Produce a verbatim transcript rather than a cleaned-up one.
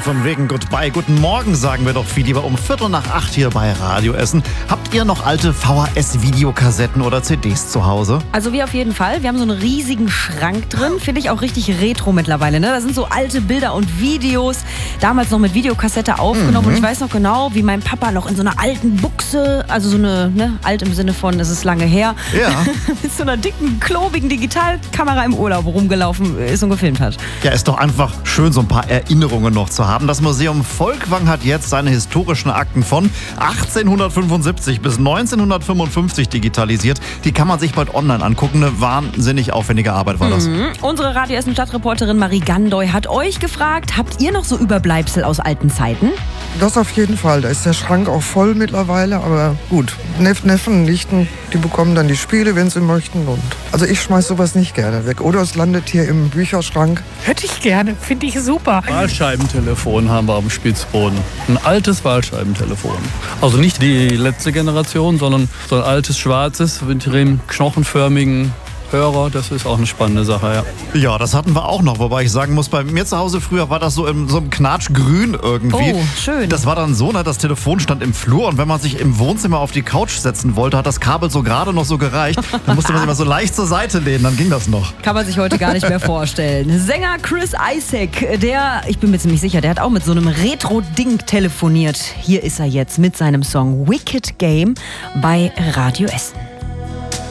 hier von wegen Goodbye. Guten Morgen, sagen wir doch viel lieber um Viertel nach acht hier bei Radio Essen. Habt ihr noch alte V H S-Videokassetten oder C Ds zu Hause? Also wir auf jeden Fall. Wir haben so einen riesigen Schrank drin. Finde ich auch richtig retro mittlerweile. Ne? Da sind so alte Bilder und Videos. Damals noch mit Videokassette aufgenommen. Mhm. Und ich weiß noch genau, wie mein Papa noch in so einer alten Buchse, also so eine, ne, alt im Sinne von, es ist lange her, Ja. mit so einer dicken, klobigen Digitalkamera im Urlaub rumgelaufen ist und gefilmt hat. Ja, ist doch einfach schön, so ein paar Erinnerungen noch zu haben. Das Museum Volkwang hat jetzt seine historischen Akten von achtzehnhundertfünfundsiebzig bis neunzehnhundertfünfundfünfzig digitalisiert. Die kann man sich bald online angucken. Eine wahnsinnig aufwendige Arbeit war das. Mhm. Unsere Radio Essen Stadtreporterin Marie Gandoy hat euch gefragt, habt ihr noch so Überbleibsel aus alten Zeiten? Das auf jeden Fall. Da ist der Schrank auch voll mittlerweile. Aber gut, Neff, Neffen, Nichten, die bekommen dann die Spiele, wenn sie möchten. Und also ich schmeiß sowas nicht gerne weg. Oder es landet hier im Bücherschrank. Hätte ich gerne, finde ich super. Wahlscheibentelefon haben wir auf dem Spitzboden. Ein altes Wahlscheibentelefon. Also nicht die letzte Generation, sondern so ein altes schwarzes mit dem knochenförmigen Hörer. Das ist auch eine spannende Sache, ja. Ja, das hatten wir auch noch. Wobei ich sagen muss, bei mir zu Hause früher war das so in so einem Knatschgrün irgendwie. Oh, schön. Das war dann so, ne, das Telefon stand im Flur und wenn man sich im Wohnzimmer auf die Couch setzen wollte, hat das Kabel so gerade noch so gereicht. Dann musste man sich mal so leicht zur Seite lehnen, dann ging das noch. Kann man sich heute gar nicht mehr vorstellen. Sänger Chris Isaak, der, ich bin mir ziemlich sicher, der hat auch mit so einem Retro-Ding telefoniert. Hier ist er jetzt mit seinem Song Wicked Game bei Radio Essen.